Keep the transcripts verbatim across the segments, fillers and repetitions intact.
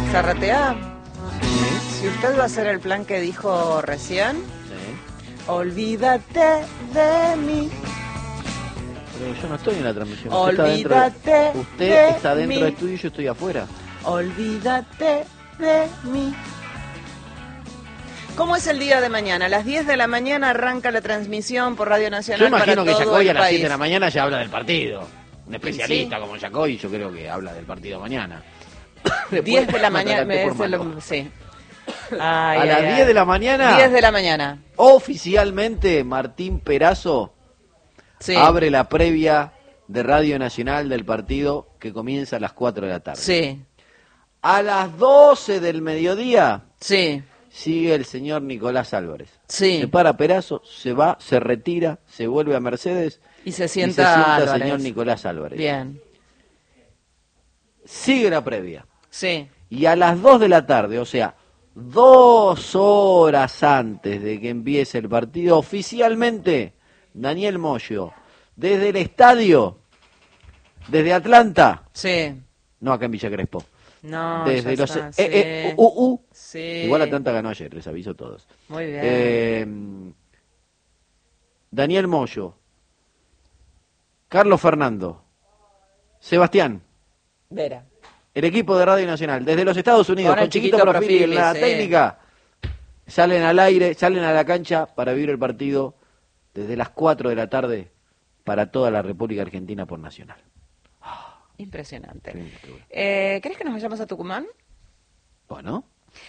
Zarratea, Sí. si usted va a hacer el plan que dijo recién, Sí. olvídate de mí. Pero yo no estoy en la transmisión. Usted Olvídate está dentro, usted de está dentro mí. del estudio y yo estoy afuera. Olvídate de mí. ¿Cómo es el día de mañana? A las diez de la mañana arranca la transmisión por Radio Nacional. Yo imagino para que todo Yacoy el a las país. siete de la mañana ya habla del partido. Un especialista Sí. como Yacoy, yo creo que habla del partido mañana. diez de la Me mañana. adelanté Me por es el- mano. sí. Ay, A ay, las ay. diez de la mañana, diez de la mañana. oficialmente Martín Perazo Sí. abre la previa de Radio Nacional del partido que comienza a las cuatro de la tarde. Sí. A las doce del mediodía Sí. sigue el señor Nicolás Álvarez. Sí. Se para Perazo, se va, se retira, se vuelve a Mercedes Y se y sienta, se sienta el Álvarez. señor Nicolás Álvarez. Bien. Sigue la previa. Sí. Y a las dos de la tarde, o sea, dos horas antes de que empiece el partido, oficialmente, Daniel Moyo, desde el estadio, desde Atlanta, Sí. no acá en Villa Crespo, No, desde ya los está, eh, sí. eh, U, U, U. Sí. Igual Atlanta ganó ayer, les aviso a todos. Muy bien. Eh, Daniel Moyo, Carlos Fernando, Sebastián, Vera. el equipo de Radio Nacional, desde los Estados Unidos, Con con, el chiquito, chiquito Profili en la Profili, sí. técnica, salen al aire, salen a la cancha para vivir el partido desde las cuatro de la tarde para toda la República Argentina por Nacional. Impresionante. Qué bueno. Eh, ¿Querés que nos vayamos a Tucumán? Bueno,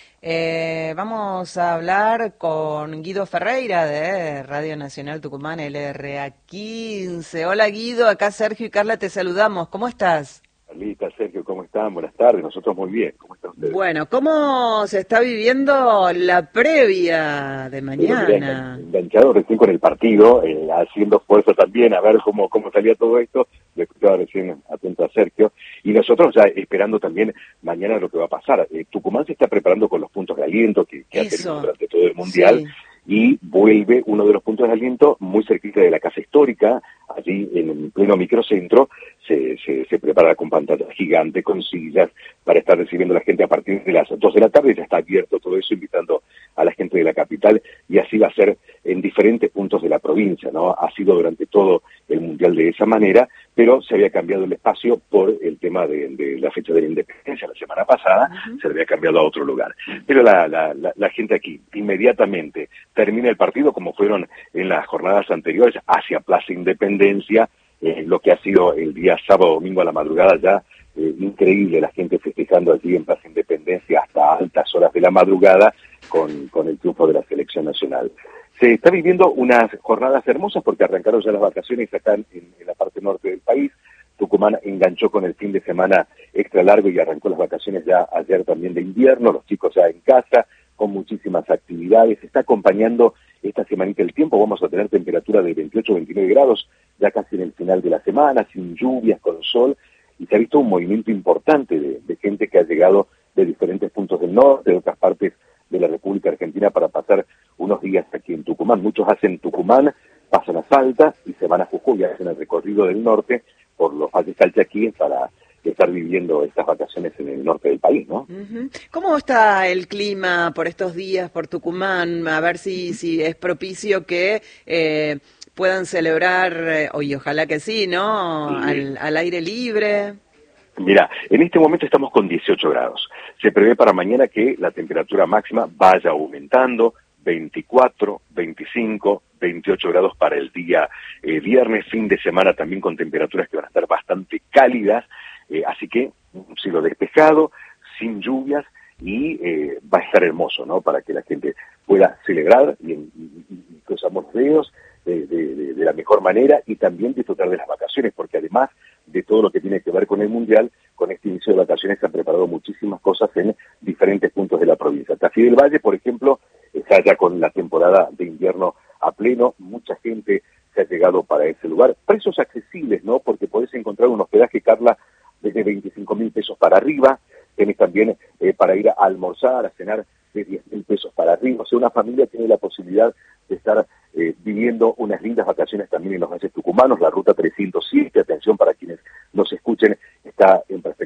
Eh, vamos a hablar con Guido Ferreira de Radio Nacional Tucumán, L R A quince. Hola Guido, acá Sergio y Carla te saludamos. ¿Cómo estás? Carlita, Sergio, ¿cómo están? Buenas tardes, nosotros muy bien. ¿Cómo están ustedes? Bueno, ¿cómo se está viviendo la previa de Pero mirá, mañana? enganchado recién con el partido, eh, haciendo esfuerzo también a ver cómo, cómo salía todo esto, lo escuchaba recién atento a Sergio, y nosotros ya esperando también mañana lo que va a pasar. Eh, Tucumán se está preparando con los puntos de aliento que, que ha Eso. tenido durante todo el Mundial, Sí. y vuelve uno de los puntos de aliento muy cerquita de la Casa Histórica, allí en el pleno microcentro, se, se, se prepara con pantalla gigante, con sillas, para estar recibiendo a la gente a partir de las dos de la tarde. Ya está abierto todo eso, invitando a la gente de la capital, y así va a ser en diferentes puntos de la provincia, ¿no? Ha sido durante todo el Mundial de esa manera, pero se había cambiado el espacio por el tema de, de la fecha de la independencia. La semana pasada uh-huh. se había cambiado a otro lugar. Pero la, la, la, la gente aquí, inmediatamente termina el partido, como fueron en las jornadas anteriores, hacia Plaza Independencia, eh, lo que ha sido el día sábado, domingo a la madrugada ya, eh, increíble, la gente festejando allí en Plaza Independencia hasta altas horas de la madrugada con, con el triunfo de la selección nacional. Se está viviendo unas jornadas hermosas porque arrancaron ya las vacaciones acá en, en la parte norte del país. Tucumán enganchó con el fin de semana extra largo y arrancó las vacaciones ya ayer también de invierno, los chicos ya en casa, con muchísimas actividades. Se está acompañando esta semanita el tiempo, vamos a tener temperatura de veintiocho a veintinueve grados, ya casi en el final de la semana, sin lluvias, con sol, y se ha visto un movimiento importante de, de gente que ha llegado de diferentes puntos del norte, de otras partes de la República Argentina, para pasar unos días aquí en Tucumán. Muchos hacen Tucumán, pasan a Salta y se van a Jujuy, hacen el recorrido del norte por los valles calchaquíes para estar viviendo estas vacaciones en el norte del país, ¿no? Uh-huh. ¿Cómo está el clima por estos días por Tucumán? A ver si, si es propicio que eh, puedan celebrar, eh, y ojalá que sí, ¿no? Sí. Al, al aire libre. Mira, en este momento estamos con dieciocho grados. Se prevé para mañana que la temperatura máxima vaya aumentando, veinticuatro, veinticinco, veintiocho grados para el día eh, viernes, fin de semana también con temperaturas que van a estar bastante cálidas, eh, así que un cielo despejado, sin lluvias, y eh, va a estar hermoso, ¿no? Para que la gente pueda celebrar y, y, y cruzamos los dedos de, de, de, de la mejor manera, y también disfrutar de las vacaciones, porque además de todo lo que tiene que ver con el Mundial, con este inicio de vacaciones se han preparado muchísimas cosas en diferentes puntos de la provincia. Tafí del Valle, por ejemplo, está ya con la temporada de invierno a pleno, mucha gente se ha llegado para ese lugar. Precios accesibles, ¿no? Porque podés encontrar un hospedaje, Carla, desde veinticinco mil pesos para arriba, tenés también eh, para ir a almorzar, a cenar, de diez mil pesos para arriba. O sea, una familia tiene la posibilidad de estar eh, viviendo unas lindas vacaciones también en los valles tucumanos. La ruta trescientos siete, atención para quienes nos escuchen, está en perfectas condiciones.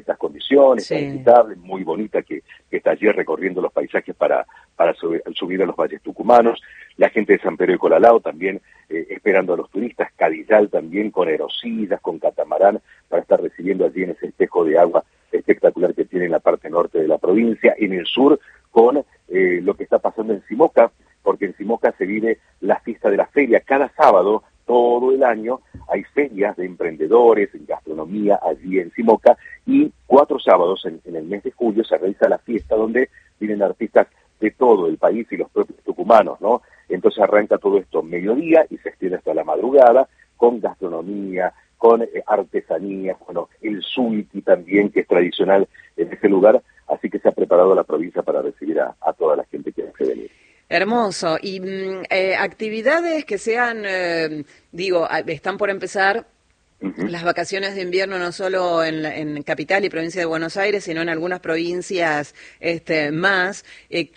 exposición, Sí. está visitable, muy bonita, que, que está allí recorriendo los paisajes para, para subir, subir a los valles tucumanos. La gente de San Pedro de Colalao también eh, esperando a los turistas, Cadillal también con aerosillas, con catamarán, para estar recibiendo allí en ese espejo de agua espectacular que tiene en la parte norte de la provincia. En el sur, con eh, lo que está pasando en Simoca, porque en Simoca se vive la fiesta de la feria. Cada sábado, todo el año, hay ferias de emprendedores en gastronomía allí en Simoca, y cuatro sábados en, en el mes de julio se realiza la fiesta donde vienen artistas de todo el país y los propios tucumanos, ¿no? Entonces arranca todo esto mediodía y se extiende hasta la madrugada con gastronomía, con eh, artesanías, bueno, el suiki también, que es tradicional en ese lugar, así que se ha preparado la provincia para recibir a, a toda la gente que desee venir. Hermoso. Y eh, actividades que sean, eh, digo, están por empezar uh-huh. las vacaciones de invierno, no solo en, la, en Capital y Provincia de Buenos Aires, sino en algunas provincias este, más. Eh,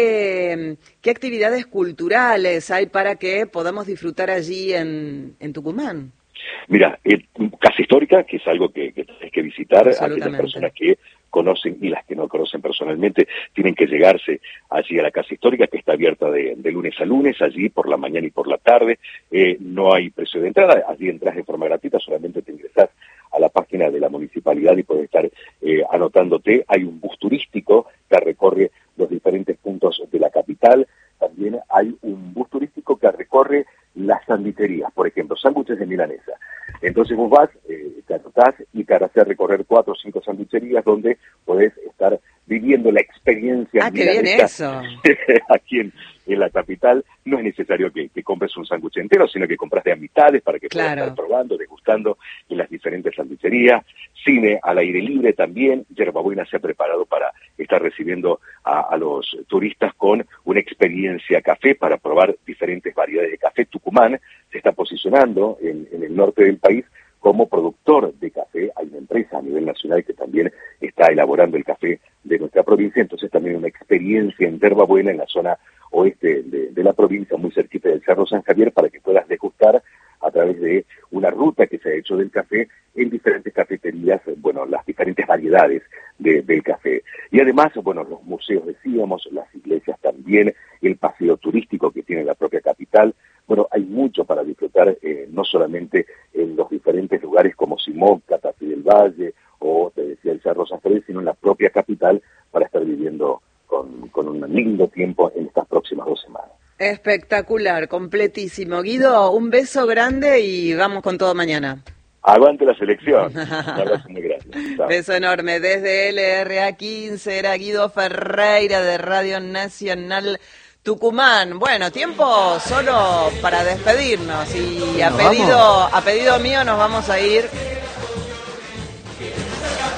¿qué, uh-huh. ¿Qué actividades culturales hay para que podamos disfrutar allí en, en Tucumán? Mira, eh, Casa Histórica, que es algo que, que tienes que visitar, aquellas personas que conocen y las que no conocen personalmente, tienen que llegarse allí a la Casa Histórica, que está abierta de, de lunes a lunes, allí por la mañana y por la tarde. Eh, no hay precio de entrada, allí entras de forma gratuita, solamente te ingresas a la página de la municipalidad y puedes estar eh, anotándote. Hay un bus turístico que recorre los diferentes puntos de la capital. También hay un bus turístico que recorre las sandwicherías, por ejemplo, sándwiches de milanesa. Entonces vos vas, eh, te anotás y te harás recorrer cuatro o cinco sandwicherías donde podés estar viviendo la experiencia ah, milanesa. ¡Ah, qué bien eso! Aquí en, en la capital. No es necesario que, que compres un sándwich entero, sino que compras de a mitades para que claro. puedas estar probando, degustando en las diferentes sandwicherías. Cine al aire libre también. Yerbabuena se ha preparado para estar recibiendo a, a los turistas con una experiencia café para probar diferentes variedades de café. Tucumán se está posicionando en, en el norte del país como productor de café. Hay una empresa a nivel nacional que también está elaborando el café de nuestra provincia, entonces también una experiencia en Yerbabuena, en la zona oeste de, de la provincia, muy cerquita del Cerro San Javier, para que puedas degustar a través de una ruta que se ha hecho del café en diferentes cafeterías, bueno, las diferentes variedades de, del café. Y además, bueno, los museos decíamos, las iglesias también, el paseo turístico que tiene la propia capital. Bueno, hay mucho para disfrutar, eh, no solamente en los diferentes lugares como Simoca, Tafí del Valle, o te decía el Cerro San Javier, sino en la propia capital, para estar viviendo con, con un lindo tiempo en estas próximas dos semanas. Espectacular, completísimo. Guido, un beso grande y vamos con todo mañana. Aguante la selección. Un abrazo muy grande. Chao. Beso enorme. Desde L R A quince era Guido Ferreira de Radio Nacional Tucumán. Bueno, tiempo solo para despedirnos y a pedido, a pedido mío nos vamos a ir